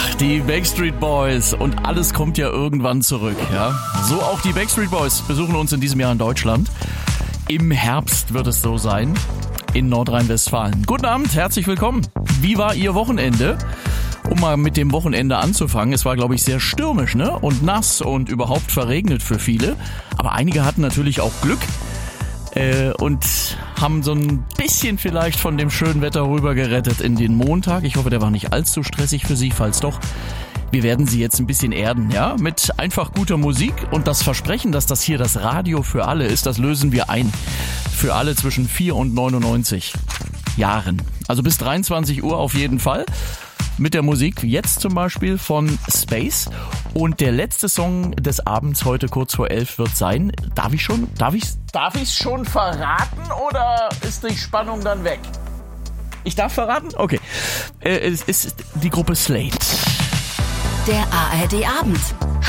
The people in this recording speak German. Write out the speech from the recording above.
Die Backstreet Boys und alles kommt ja irgendwann zurück, ja. So auch die Backstreet Boys besuchen uns in diesem Jahr in Deutschland. Im Herbst wird es so sein, in Nordrhein-Westfalen. Guten Abend, herzlich willkommen. Wie war Ihr Wochenende? Um mal mit dem Wochenende anzufangen, es war, glaube ich, sehr stürmisch, ne? Und nass und überhaupt verregnet für viele. Aber einige hatten natürlich auch Glück und haben so ein bisschen vielleicht von dem schönen Wetter rüber gerettet in den Montag. Ich hoffe, der war nicht allzu stressig für Sie, falls doch. Wir werden Sie jetzt ein bisschen erden, ja, mit einfach guter Musik und das Versprechen, dass das hier das Radio für alle ist, das lösen wir ein. Für alle zwischen 4 und 99 Jahren. Also bis 23 Uhr auf jeden Fall. Mit der Musik jetzt zum Beispiel von Space. Und der letzte Song des Abends heute kurz vor 11 wird sein. Darf ich's schon verraten oder ist die Spannung dann weg? Ich darf verraten? Okay. Es ist die Gruppe Slate. Der ARD Abend.